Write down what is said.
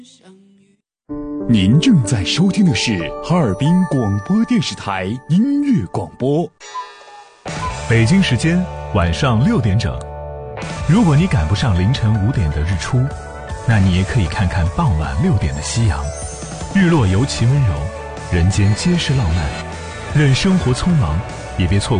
您正在收听的是哈尔滨广播电视台音乐广播。 北京时间晚上6点整。如果你赶不上凌晨5点的日出，那你也可以看看傍晚6点的夕阳。日落尤其温柔，人间皆是浪漫。任生活匆忙，也别错过